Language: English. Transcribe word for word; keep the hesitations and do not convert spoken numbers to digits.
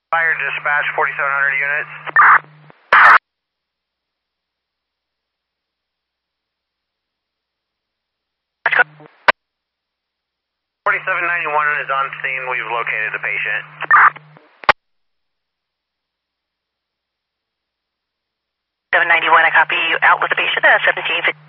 Fire dispatch, forty-seven hundred units. forty-seven ninety-one is on scene. We've located the patient. seven ninety-one, I copy you out with the patient at seventeen fifty.